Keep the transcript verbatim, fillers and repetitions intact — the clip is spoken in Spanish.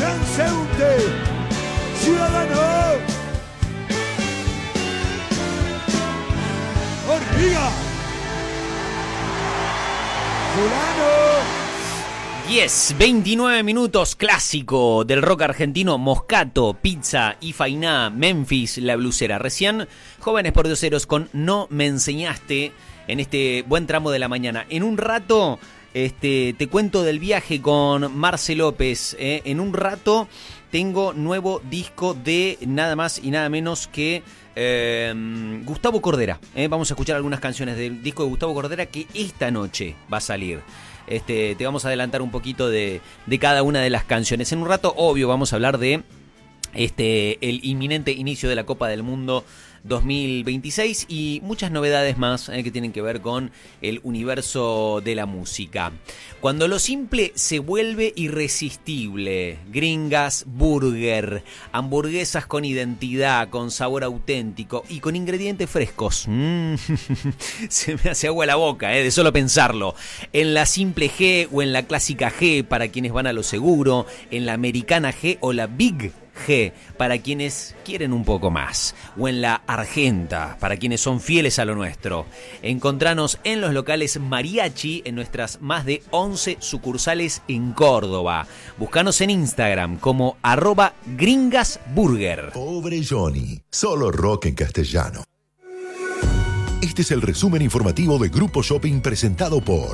transeúnte, ciudadano. Hormiga. Fulano. diez, veintinueve minutos, clásico del rock argentino, Moscato, Pizza y Fainá, Memphis, La Blusera. Recién, Jóvenes Pordioseros con No Me Enseñaste en este buen tramo de la mañana. En un rato este, te cuento del viaje con Marce López. ¿eh? En un rato tengo nuevo disco de nada más y nada menos que eh, Gustavo Cordera. ¿eh? Vamos a escuchar algunas canciones del disco de Gustavo Cordera que esta noche va a salir. Este, te vamos a adelantar un poquito de, de cada una de las canciones. En un rato, obvio, vamos a hablar de este, el inminente inicio de la Copa del Mundo dos mil veintiséis y muchas novedades más eh, que tienen que ver con el universo de la música. Cuando lo simple se vuelve irresistible, Gringas Burger, hamburguesas con identidad, con sabor auténtico y con ingredientes frescos. Mm, se me hace agua la boca eh, de solo pensarlo. En la simple G o en la clásica G para quienes van a lo seguro, en la americana G o la Big G para quienes quieren un poco más, o en la Argenta para quienes son fieles a lo nuestro. Encontranos en los locales Mariachi en nuestras más de once sucursales en Córdoba. Búscanos en Instagram como arroba gringasburger. Pobre Johnny, solo rock en castellano. Este es el resumen informativo de Grupo Shopping presentado por